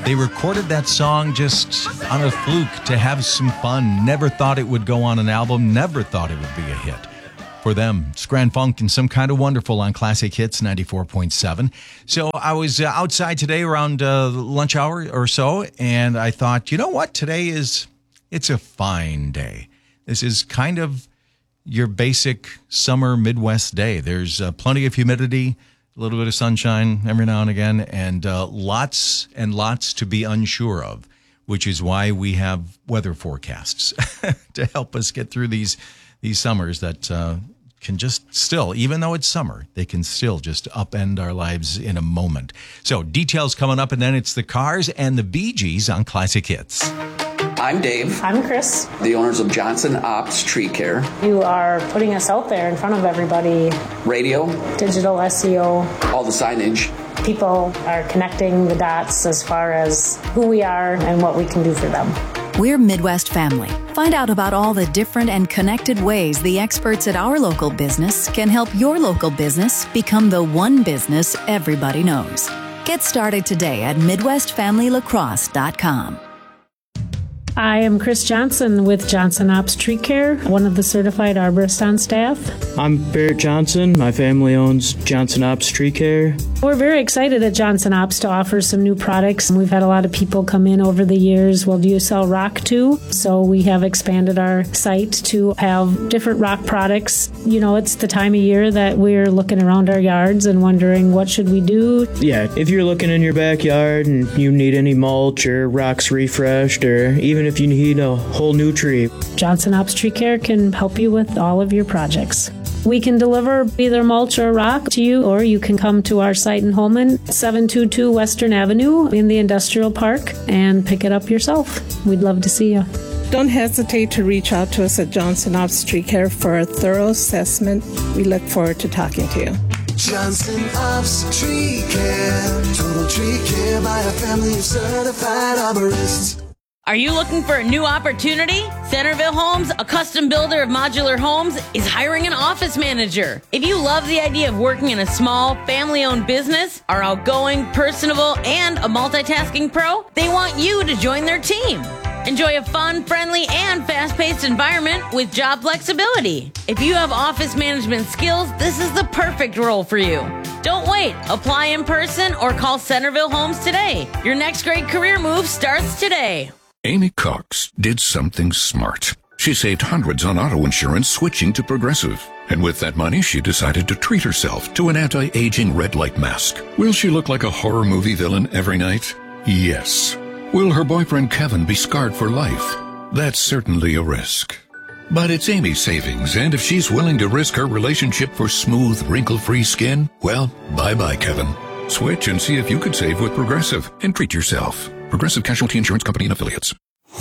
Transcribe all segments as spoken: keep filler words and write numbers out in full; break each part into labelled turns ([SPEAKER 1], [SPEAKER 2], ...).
[SPEAKER 1] They recorded that song just on a fluke to have some fun. Never thought it would go on an album. Never thought it would be a hit. For them, it's Grand Funk and Some Kind of Wonderful on Classic Hits ninety-four point seven. So I was uh, outside today around uh, lunch hour or so, and I thought, you know what? Today is, it's a fine day. This is kind of your basic summer Midwest day. There's uh, plenty of humidity, a little bit of sunshine every now and again, and uh, lots and lots to be unsure of, which is why we have weather forecasts to help us get through these these summers that uh, can just still, even though it's summer, they can still just upend our lives in a moment. So details coming up, and then it's the Cars and the Bee Gees on Classic Hits.
[SPEAKER 2] I'm Dave.
[SPEAKER 3] I'm Chris.
[SPEAKER 2] The owners of Johnson Ops Tree Care.
[SPEAKER 3] You are putting us out there in front of everybody.
[SPEAKER 2] Radio.
[SPEAKER 3] Digital S E O.
[SPEAKER 2] All the signage.
[SPEAKER 3] People are connecting the dots as far as who we are and what we can do for them.
[SPEAKER 4] We're Midwest Family. Find out about all the different and connected ways the experts at our local business can help your local business become the one business everybody knows. Get started today at midwest family lacrosse dot com.
[SPEAKER 3] I am Chris Johnson with Johnson Ops Tree Care, one of the certified arborists on staff.
[SPEAKER 5] I'm Barrett Johnson. My family owns Johnson Ops Tree Care.
[SPEAKER 3] We're very excited at Johnson Ops to offer some new products. We've had a lot of people come in over the years. Well, do you sell rock too? So we have expanded our site to have different rock products. You know, it's the time of year that we're looking around our yards and wondering what should we do.
[SPEAKER 5] Yeah, if you're looking in your backyard and you need any mulch or rocks refreshed, or even if you need a whole new tree,
[SPEAKER 3] Johnson Ops Tree Care can help you with all of your projects. We can deliver either mulch or rock to you, or you can come to our site in Holmen, seven two two Western Avenue in the Industrial Park, and pick it up yourself. We'd love to see you.
[SPEAKER 6] Don't hesitate to reach out to us at Johnson Ops Tree Care for a thorough assessment. We look forward to talking to you.
[SPEAKER 7] Johnson Ops Tree Care. Total tree care by a family of certified arborists.
[SPEAKER 8] Are you looking for a new opportunity? Centerville Homes, a custom builder of modular homes, is hiring an office manager. If you love the idea of working in a small, family-owned business, are outgoing, personable, and a multitasking pro, they want you to join their team. Enjoy a fun, friendly, and fast-paced environment with job flexibility. If you have office management skills, this is the perfect role for you. Don't wait. Apply in person or call Centerville Homes today. Your next great career move starts today.
[SPEAKER 9] Amy Cox did something smart. She saved hundreds on auto insurance switching to Progressive. And with that money, she decided to treat herself to an anti-aging red light mask. Will she look like a horror movie villain every night? Yes. Will her boyfriend Kevin be scarred for life? That's certainly a risk. But it's Amy's savings, and if she's willing to risk her relationship for smooth, wrinkle-free skin, well, bye-bye, Kevin. Switch and see if you could save with Progressive and treat yourself. Progressive Casualty Insurance Company and Affiliates.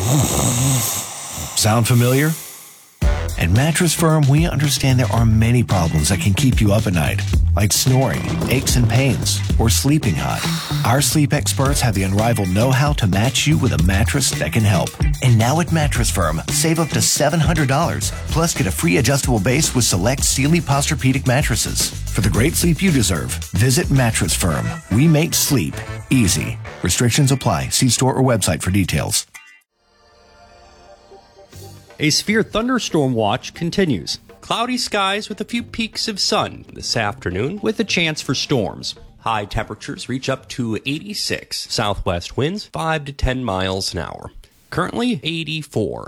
[SPEAKER 10] Sound familiar? At Mattress Firm, we understand there are many problems that can keep you up at night, like snoring, aches and pains, or sleeping hot. Our sleep experts have the unrivaled know-how to match you with a mattress that can help. And now at Mattress Firm, save up to seven hundred dollars, plus get a free adjustable base with select Sealy Posturepedic mattresses. For the great sleep you deserve, visit Mattress Firm. We make sleep easy. Restrictions apply. See store or website for details.
[SPEAKER 11] A severe thunderstorm watch continues. Cloudy skies with a few peaks of sun this afternoon with a chance for storms. High temperatures reach up to eighty-six. Southwest winds five to ten miles an hour. Currently eighty-four.